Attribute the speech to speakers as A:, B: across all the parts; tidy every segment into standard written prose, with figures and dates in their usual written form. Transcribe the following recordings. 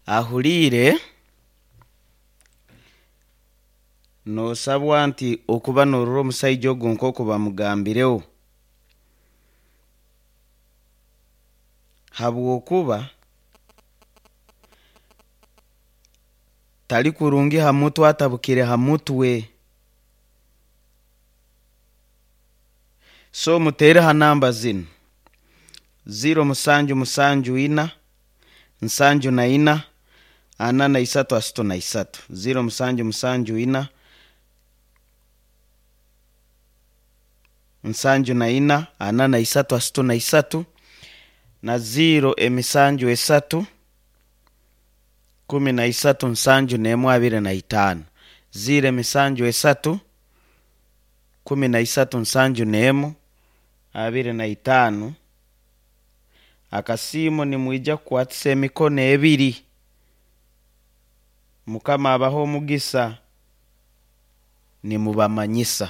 A: ahulire nosabwa nti okuba n'olura omusajja ogwo nk'oko bamugambirewo habwokuba tali kurungi ha mutwe atabukire ha mutwe. So mutere ha namba zino 074 74 43 074 74 43 na 073 13 073 13 akasimu ni mwija kukwatisa emikono ebiri. Mukama abaho omugisa ni mubamanyisa.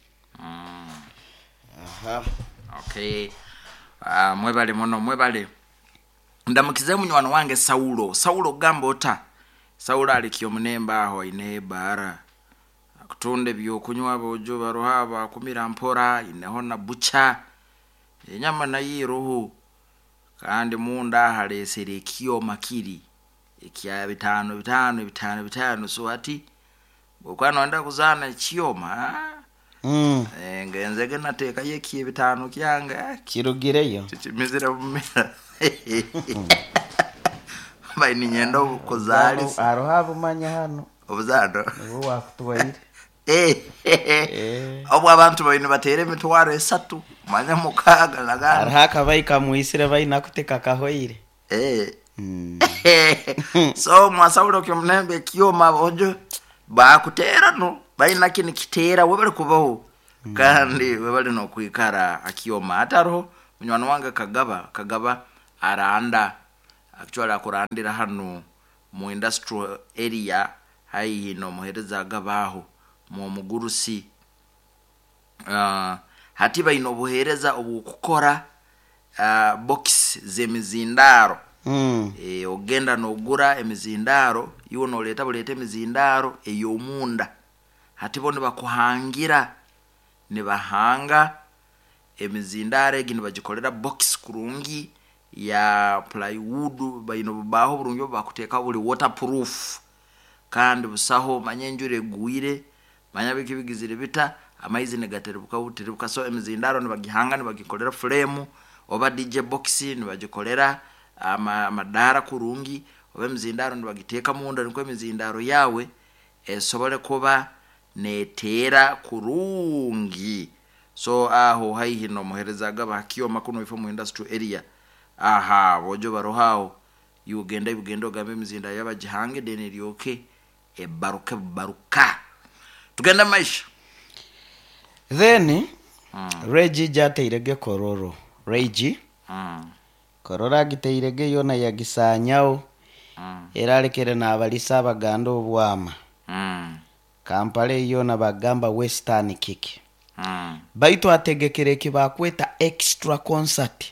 B: Aha. Okay. Mwebale mono mwebale. Ndamukize munywano wange Saulo gamba ota. Saulo alikyo munemba aho ine bara. Akutonde byokunywa bojo barohaba kumira mpora ineho na bucha. Enyama na yiroho kandi munda halesere kiyo makiri. Ekya bitano so ati bokwana anda kuzana chiyoma. Ngenzege nateka yekiye bitano kyanga
A: kirugireyo
B: mizira bumera bayini nyendo kozali
A: arohaba manya hano
B: obuzado
A: uwo wakutuwaire
B: abo abantu bayini batere mitwaro esatu manya mukaga nagana
A: arahaka bayika muisire bayina kuteka kahoire
B: so mwasawulo kyomnembe kiyoma bojo bakutera no bayina kini kitera webale kubaho kandi webale no kwikara akiyoma ataro munywano wange kagaba aranda actually akurandira hano mu industrial area hayi no muhereza gabaho mu mugurusi hatiba ino buhereza obukukora box zemizindaro ogenda nogura emizindaro iwo noleta bulete emizindaro eyomunda hatibo ne bakuhangira ne bahanga emizindaro egini bagikolera box kurungi ya plywood bayino baho burungi bakuteka buli waterproof kandi busaho manyenjure guire manyabiki bigizire bita amaizi negaterubuka uterubuka so emizindaro ne bagihanga ne bagikolera frame oba DJ box ne bagikolera amadara kurungi oba emizindaro ne bagiteka munda niko emizindaro yawe esobole kuba netera kurungi. So aho haihi no muhereza gaba kiyo makuno ifo mu industry area bojo barohao yugenda gambe mizinda yabajihange deni ryoke baruka tugenda maisha
A: then Reggie jateirege kororo Reggie korora giteirege yona yagisanyao erarekere nabalisa abaganda obwama Kampale yona bagamba Western Kick baitu ategekere kibakweta extra concert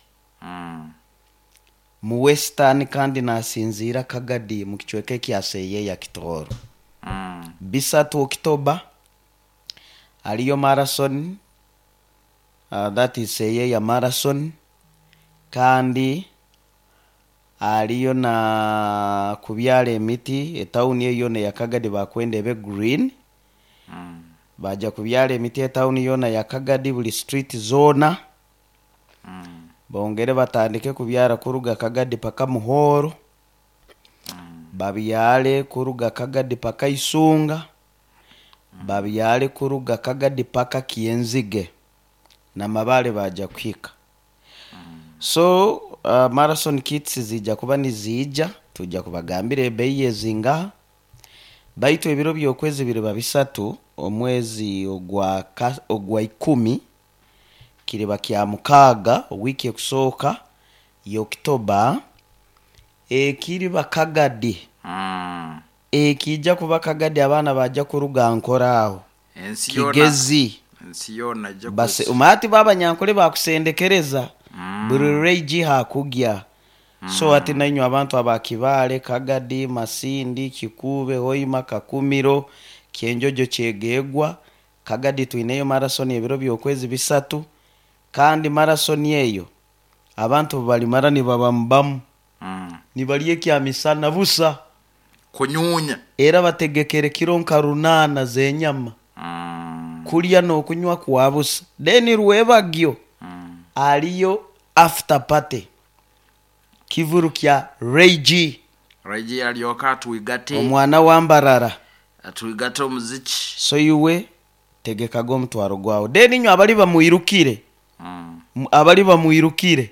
A: mu Western kandi nasinzira kagadi mu kichweke kyaseye ya Kitoro bisatu Oktoba aliyo marathon that is seye ya marathon kandi aliyo na kubyale emiti etauni yone ya kagadi bakwende be green baja kubyale emiti etauni yona ya kagadi buli street zona bongere batandike kubyara kuruga kagadi paka muhoro babyale kuruga kagadi paka isunga babyale kuruga kagadi paka kienzige na mabale baja kwika so marathon kits zija kuba nizija tujja kubagambire beye zinga baitu ebiro byokwezi biri babisatu omwezi ogwa 10 kiriba kya mukaga wiki ekusoka Oktoba kiriba kagadi kijja kuba kagadi abana bajja kuruga nkoraaho kigezi
B: ensiyona jja
A: base umati baba nyankole bakusendekereza buri Reggie hakugya So ati nainyo abantu abakibale Kagadi Masindi Kikube Hoima Kakumiro Kyenjojo Kyegegwa Kagadi tuineyo marathon ebiro byokwezi bisatu kandi marathon yeyo abantu bali marani babambamu nibaliye kyamisana busa
B: kunyunya
A: era bategekere kironka runana zenyama kulya no kunywa kwabusa deni ruwebagyo aliyo after party kivuru kya Reiji
B: aliyoka tuigate
A: omwana wambarara
B: tuigate omuziki
A: so yuwe tegekago mutwaro gwawo deni nyo abali bamuyirukire abali bamuyirukire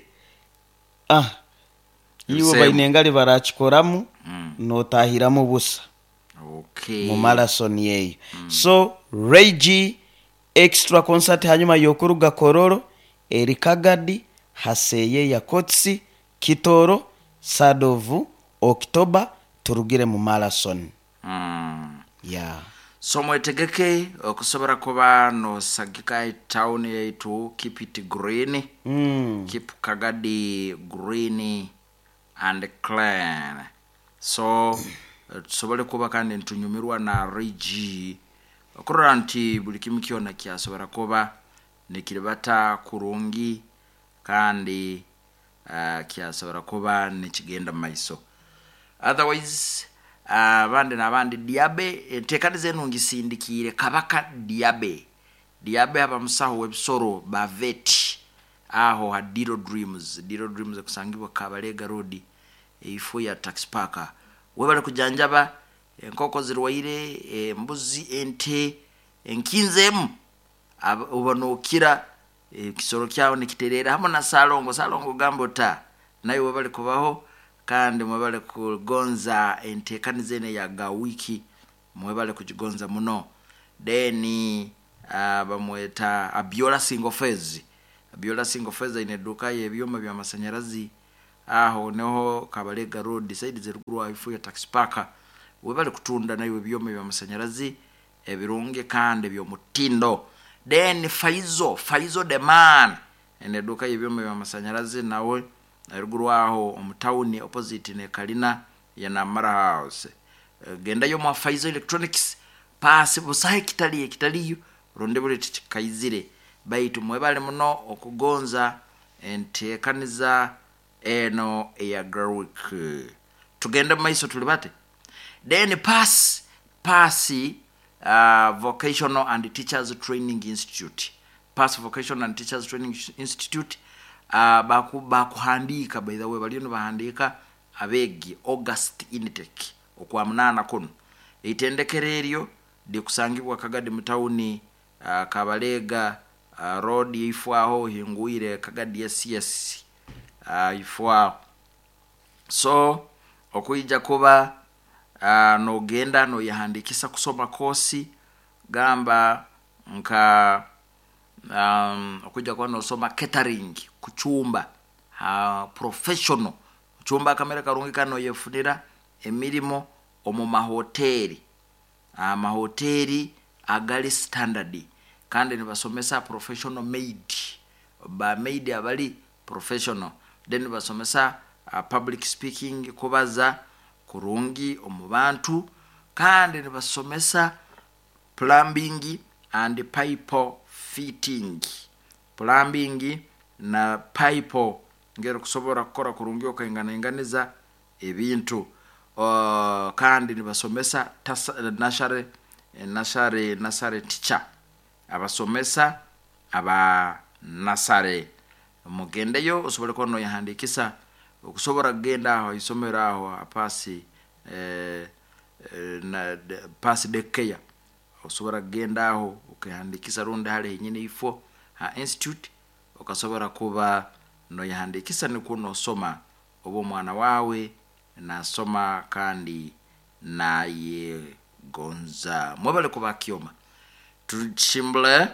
A: yiwe bayinengali barachikoramu notahiramu busa mu marathon yeyo so Reiji extra concert hanyuma yokuruga Kororo eri Kagadi haseye ya Kotsi Kitoro Sadovu Oktoba turugire mu marathon
B: so mwetegeke okusobora kuba no sagika town yaitu keep it green keep Kagadi green and clean so tusobole kuba kandi ntunyumirwa na Reiji okurora nti buli kimu kyona kyasobora kuba nekiribata kurungi kandi kyasobora kuba nekigenda maiso otherwise abandi nabandi Diabe tekadi zenu ngisindikire Kabaka Diabe abamusaho webisoro baveti aho ha Diro Dreams kusangibwa Kabalega Road ifu ya tax park webale kujanjaba enkoko zirwaire mbuzi ente enkinzemu ubonokira kisoro kyawo nikiterera hamwe na salongo gambota nayo webale kubaho kandi mwebale kugonza entekanizene ya gawiki mwebale kujigonza muno deni bamweta Abiola single phase ineduka yebyoma bya masanyarazi aho neho Kabalega Road side zeruguru ifu ya tax park webale kutunda nayo byoma bya masanyarazi ebirunge kandi byo mutindo then Faizo the man eneduka yebyoma bya masanyarazi nawe eruguru aho omutawuni opposite ne Kalina ya Namara House genda yo mwa Faizo Electronics pass busahe kitaliyo rondebule tikayizire baitu mwebale muno okugonza entekaniza eno ya garwick tugenda maiso tulibate then Vocational and Teachers Training Institute Vocational and Teachers Training Institute bakuhandika by the way balino bahandika abegi August intake okwamunana kono itendekereryo de kusangibwa Kagadi mutawuni Kabalega road ifwaho hinguire Kagadi ya CS ifwa so okuija kuba no genda no yahandikisa kusoma kosi gamba nka okuja kwa no soma catering kuchumba professional kuchumba kamera karungika no yefunira emirimo omu mahoteli mahoteli agali standard kandi nibasomesa professional maid abali professional then basomesa public speaking kubaza kurungi omubantu kandi nibasomesa plumbing and pipe fitting na pipe ngero kusobora kukora kurungi okayinganiza ebintu kandi nibasomesa nasare teacher abasomesa aba nasare mugendeyo usobole kono yahandikisa okusobora genda aho isomera aho apasi na pasi de keya usobora genda aho ukahandikisa ronde hale nyine ifo institute ukasobora kuba no yahandikisa nikuno soma obo mwana wawe na soma kandi na ye gonza mwabale kuba kioma tuchimbule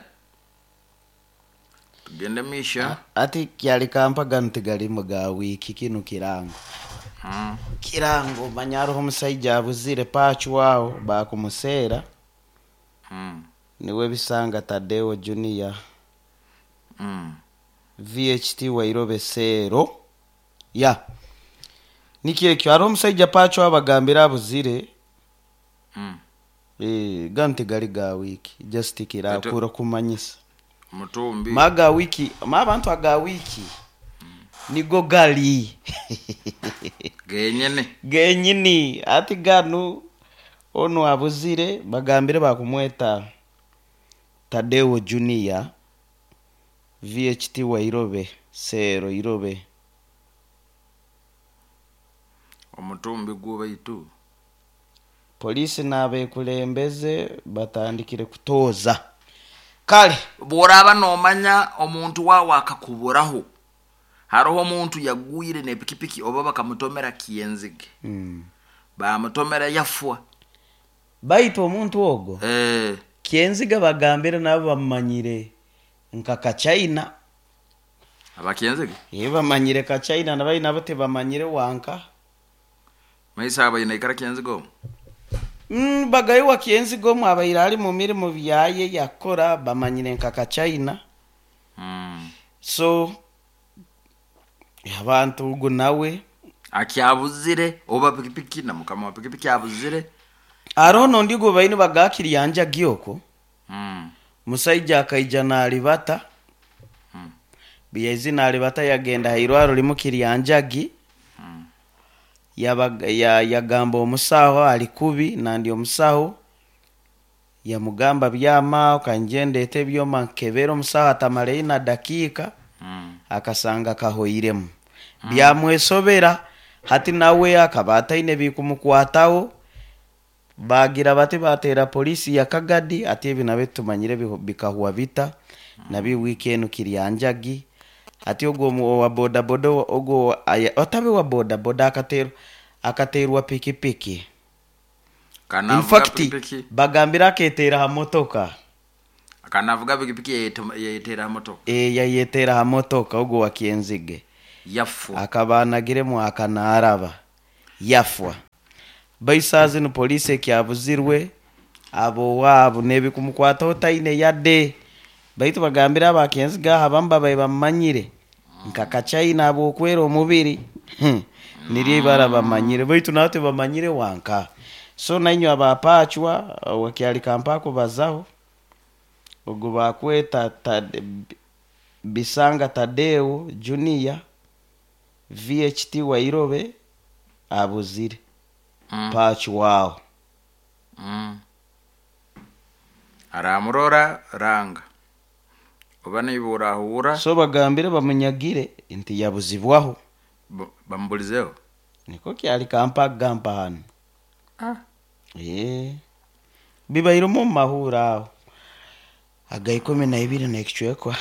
B: tugende misha
A: ati kyali kampaga ntigali muga wiki kinu kirango manyaro homusajja abuzire pachu wao bakumusera niwe bisanga Tadeo Junior VHT Wairobe sero nikiekyo hariho omusajja pacho abagambira abuzire ganti gali ga wiki just kirakura kumanyisa
B: Mutumbi
A: maga wiki abantu aga wiki nigo gali genyini ati ganu ono abuzire bagambire bakumweta Tadeo Junior VHT wa Irobe Sero Irobe
B: omutumbi gw'obaitu
A: polisi n'abekulembeze batandikire kutoza kale
B: bworaba nomanya omuntu wawe akakuburaho hariho omuntu yagwire ne pikipiki oba bakamutomera Kienzige bamutomera yafwa
A: baito omuntu ogo Kienzige bagambire nabo bamanyire nka China
B: abakienzige
A: bamanyire ka China nabayi nabo te bamanyire wanka
B: maisa abayina ikara Kienzigo
A: bagayi wa Kienzigo mwabayira ali mu mirimo byaye yakora bamanyire nka China so abantu ugo nawe
B: akyabuzire oba pikipiki na mukama wa pikipiki abuzire
A: arono ndigo bayini bagakiri yanja gyoko musajja akayijana alibata biyezi na alibata yagenda hairwaro limukiri yanjagi yagamba omusaho alikubi nandi omusaho yamugamba byama kanjende etebyo mankebero omusaho atamale na dakika akasanga kahoiremu byamwesobera hati nawe akabata ine bikumukwataho bagira bati batera polisi ya Kagadi ati ebi nabe tumanyire bikahuwa bita nabi weekend kiriyanjagi ati ogo wa boda boda ogo otabe wa boda boda akaterwa pikipiki
B: kana
A: in fact bagambira aketera ha motoka
B: akanavuga pikipiki yetera ha motoka
A: yetera ha motoka ogo wa Kienzige
B: yafu
A: akabanagire mu akanaraba yafwa baisazi no police kyabuzirwe abo wabo nebi kumukwata otaine yadde baitu bagambira aba Kienziga habamba bamanyire nka China abo kwera omubiri niri bara bamanyire baitu nate bamanyire wanka so nanyo abapachwa wakyali kampako bazaho ogo bakweta Bisanga Tadeo Junior VHT wa Irobe abuzire pacho wao
B: aramurora ranga obana iburahura
A: so bagambire bamenyagire inti yabuzibwaho
B: bambulizeho
A: niko kyali gamba hano bibayiro mu mahura aho agayikome na ibiri na kichwekwa